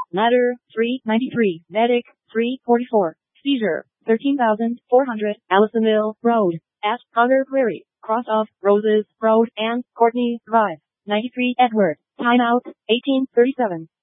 Ladder, 393. Medic, 344. Seizure, 13,400. Allisonville Road. At Honor Prairie, cross of Roses Road and Courtney Drive. 93 Edward. Timeout, 1837.